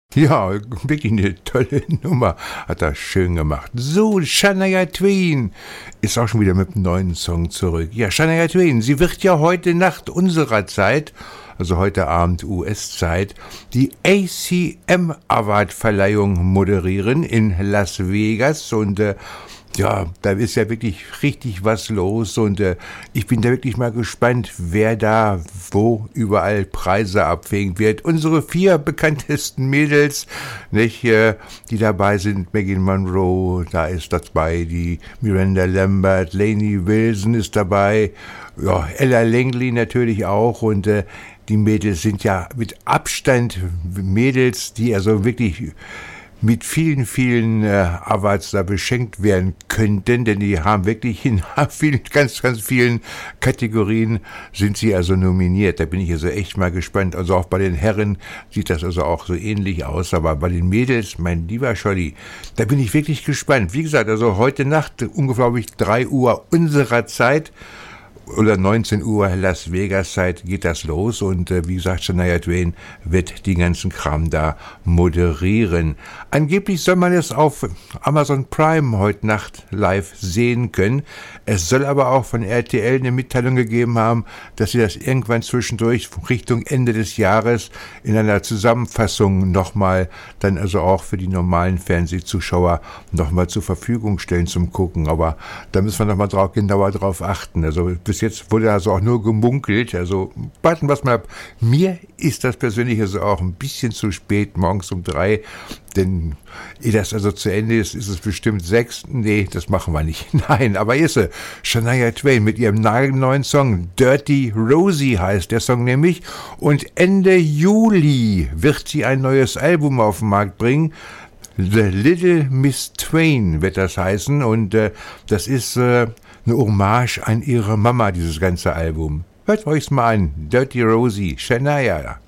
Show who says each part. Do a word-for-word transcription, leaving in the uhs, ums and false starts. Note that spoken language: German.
Speaker 1: Ja, wirklich eine tolle Nummer. Hat er schön gemacht. So, Shania Twain ist auch schon wieder mit einem neuen Song zurück. Ja, Shania Twain, sie wird ja heute Nacht unserer Zeit, also heute Abend U S-Zeit, die A C M Award-Verleihung moderieren in Las Vegas und äh, ja, da ist ja wirklich richtig was los und äh, ich bin da wirklich mal gespannt, wer da wo überall Preise abfegen wird. Unsere vier bekanntesten Mädels, nicht, äh, die dabei sind, Marilyn Monroe, da ist dabei die Miranda Lambert, Lainey Wilson ist dabei, ja, Ella Langley natürlich auch und äh, die Mädels sind ja mit Abstand Mädels, die also wirklich mit vielen, vielen äh, Awards da beschenkt werden könnten, denn die haben wirklich in vielen, ganz, ganz vielen Kategorien sind sie also nominiert. Da bin ich also echt mal gespannt. Also auch bei den Herren sieht das also auch so ähnlich aus, aber bei den Mädels, mein lieber Scholli, da bin ich wirklich gespannt. Wie gesagt, also heute Nacht, ungefähr, glaube ich, drei Uhr unserer Zeit, oder neunzehn Uhr Las Vegas Zeit geht das los und äh, wie gesagt, Shania Twain wird die ganzen Kram da moderieren. Angeblich soll man es auf Amazon Prime heute Nacht live sehen können. Es soll aber auch von R T L eine Mitteilung gegeben haben, dass sie das irgendwann zwischendurch Richtung Ende des Jahres in einer Zusammenfassung nochmal dann also auch für die normalen Fernsehzuschauer nochmal zur Verfügung stellen zum Gucken. Aber da müssen wir nochmal drauf, genauer drauf achten. Also bis jetzt wurde also auch nur gemunkelt, also warten wir mal ab. Mir ist das persönlich also auch ein bisschen zu spät, morgens um drei, denn ehe das also zu Ende ist, ist es bestimmt sechs. Nee, das machen wir nicht. Nein, aber ist sie. Shania Twain mit ihrem nagelneuen Song Dirty Rosie heißt der Song nämlich und Ende Juli wird sie ein neues Album auf den Markt bringen. The Little Miss Twain wird das heißen und äh, das ist äh, eine Hommage an ihre Mama, dieses ganze Album. Hört euch's mal an. Dirty Rosie, Shania.